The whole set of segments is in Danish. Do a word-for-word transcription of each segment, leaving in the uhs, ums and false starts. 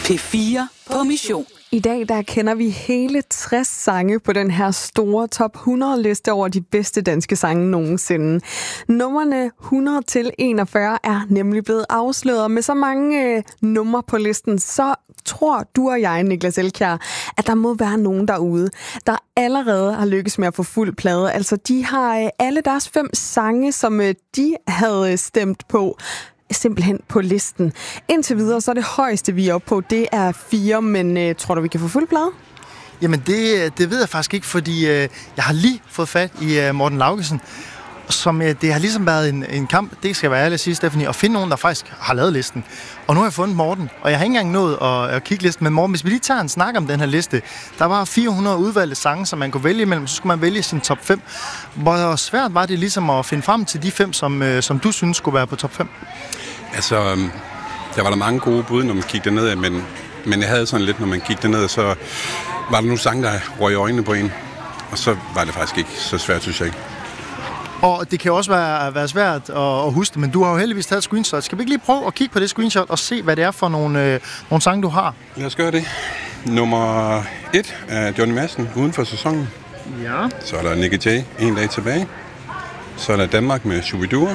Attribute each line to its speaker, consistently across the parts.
Speaker 1: P fire på mission.
Speaker 2: I dag der kender vi hele tres sange på den her store top hundrede liste over de bedste danske sange nogensinde. Nummerne hundrede til enogfyrre er nemlig blevet afsløret. Med så mange øh, numre på listen, så tror du og jeg, Niklas Elkjær, at der må være nogen derude, der allerede har lykkes med at få fuld plade. Altså de har øh, alle deres fem sange, som øh, de havde stemt på, simpelthen på listen. Indtil videre, så er det højeste, vi er oppe på, det er fire, men øh, tror du, vi kan få fuld plade?
Speaker 3: Jamen, det, det ved jeg faktisk ikke, fordi øh, jeg har lige fået fat i øh, Morten Laugesen, som øh, det har ligesom været en, en kamp, det skal være ærlig at sige, Stephanie, at finde nogen, der faktisk har lavet listen. Og nu har jeg fundet Morten, og jeg har ikke engang nået at, at kigge listen, men Morten, hvis vi lige tager en snak om den her liste, der var fire hundrede udvalgte sange, som man kunne vælge imellem, så skulle man vælge sin top fem. Hvor svært var det ligesom at finde frem til de fem, som, øh, som du synes skulle være på top fem?
Speaker 4: Altså, der var der mange gode bud, når man kiggede derned, men, men jeg havde sådan lidt, når man kiggede derned, så var der nogle sange, der røg i øjnene på en, og så var det faktisk ikke så svært, synes jeg ikke.
Speaker 3: Og det kan også være, være svært at, at huske det, men du har jo heldigvis taget et screenshot. Skal vi ikke lige prøve at kigge på det screenshot og se, hvad det er for nogle, øh, nogle sange, du har?
Speaker 4: Lad os gøre det. Nummer et er Johnny Madsen, Uden for sæsonen.
Speaker 3: Ja.
Speaker 4: Så er der Nicky Jay, En dag tilbage. Så er der Danmark med Shubidua.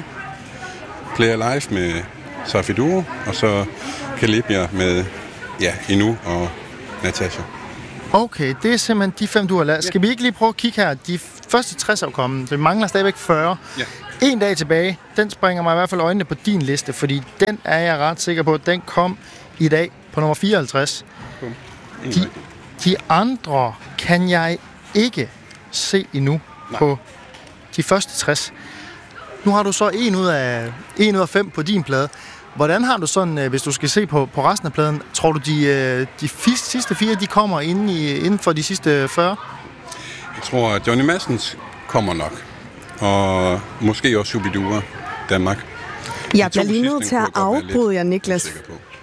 Speaker 4: Play Alive med Safi Duo. Og så Calibia med ja, Inu og Natasha.
Speaker 3: Okay, det er simpelthen de fem, du har lavet. Skal vi ikke lige prøve at kigge her? De første tres er kommet. Det mangler stadigvæk fyrre. Ja. En dag tilbage, den springer mig i hvert fald øjnene på din liste, fordi den er jeg ret sikker på, at den kom i dag på nummer fireoghalvtreds. De, de andre kan jeg ikke se endnu. Nej. På de første tres. Nu har du så en ud af, en ud af fem på din plade. Hvordan har du sådan, hvis du skal se på, på resten af pladen, tror du, de, de sidste fire, de kommer inden, i, inden for de sidste fyrre?
Speaker 4: Jeg tror, at Johnny Madsens kommer nok. Og måske også Shubidua, Danmark.
Speaker 2: Jeg bliver lige nødt til at afbryde jer, Niklas.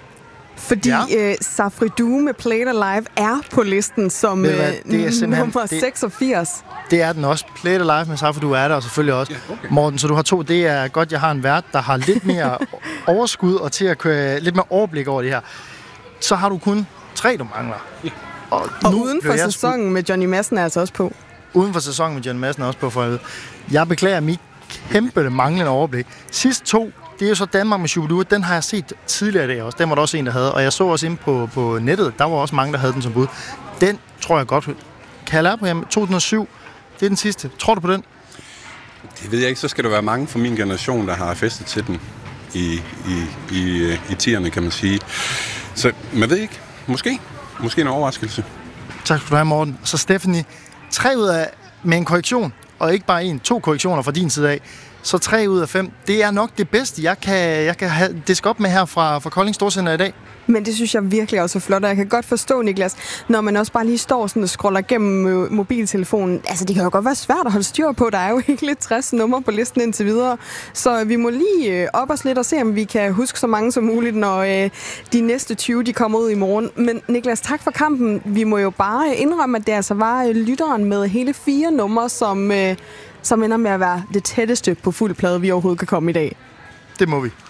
Speaker 2: Fordi ja. øh, Safi Duo med Play It Alive er på listen som øh, det er nummer det, seksogfirs.
Speaker 3: Det er den også. Play It Alive med Safi Duo er der, og selvfølgelig også. Ja, okay. Morten, så du har to. Det er godt, jeg har en vært, der har lidt mere overskud og til at køre lidt mere overblik over det her. Så har du kun tre, du mangler. Ja.
Speaker 2: Og, og uden for sæsonen sku... med Johnny Madsen er altså også på.
Speaker 3: Uden for sæsonen med Johnny Madsen er også på, for jeg Jeg beklager mit kæmpe manglende overblik. Sidst to, det er jo så Danmark med Shubidua. Den har jeg set tidligere i dag også. Den var der også en, der havde. Og jeg så også inde på, på nettet, der var også mange, der havde den som bud. Den tror jeg godt. Kan jeg lære på ham? to tusind og syv. Det er den sidste. Tror du på den?
Speaker 4: Det ved jeg ikke. Så skal der være mange fra min generation, der har festet til den i, i, i, i tierne, kan man sige. Så man ved ikke. Måske. Måske en overraskelse.
Speaker 3: Tak skal du have, Morten. Så Stephanie, tre ud af med en korrektion, og ikke bare en, to korrektioner fra din side af, så tre ud af fem, det er nok det bedste, jeg kan, jeg kan have diske op med her fra, fra Kolding Storcenter i dag.
Speaker 2: Men det synes jeg virkelig også er flot, og jeg kan godt forstå, Niklas, når man også bare lige står sådan og scroller gennem mobiltelefonen. Altså, det kan jo godt være svært at holde styr på. Der er jo ikke lidt tres numre på listen indtil videre. Så vi må lige op os lidt og se, om vi kan huske så mange som muligt, når øh, de næste tyve de kommer ud i morgen. Men Niklas, tak for kampen. Vi må jo bare indrømme, at det altså var lytteren med hele fire numre, som, øh, som ender med at være det tætteste på fuld plade, vi overhovedet kan komme i dag.
Speaker 3: Det må vi.